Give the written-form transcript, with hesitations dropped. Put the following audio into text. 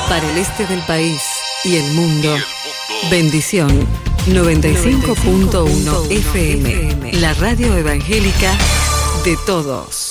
Para el este del país y el mundo. Bendición 95.1 FM. La radio evangélica de todos.